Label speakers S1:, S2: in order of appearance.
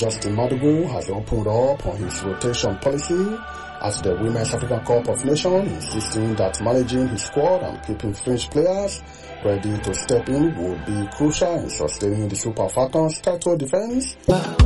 S1: Justin Madugu has opened up on his rotation policy at the Women's African Cup of Nations, insisting that managing his squad and keeping fringe players ready to step in would be crucial in sustaining the Super Falcons' title defense.